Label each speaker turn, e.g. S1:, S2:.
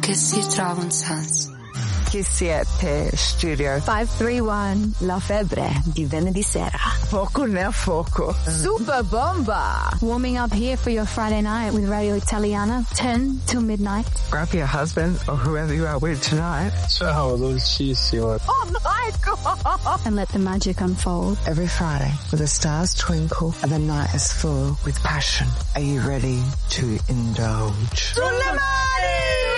S1: che si trova un senso.
S2: Chi siete, Studio
S3: 531, La Febbre di venerdì sera.
S2: Poco ne a fuoco.
S3: Super Bomba! Warming up here for your Friday night with Radio Italiana, 10 till midnight.
S2: Grab your husband or whoever you are with tonight.
S4: Ciao, dolcissimo.
S3: Oh my God! And let the magic unfold.
S2: Every Friday, where the stars twinkle and the night is full with passion. Are you ready to indulge?
S3: Sulle mani!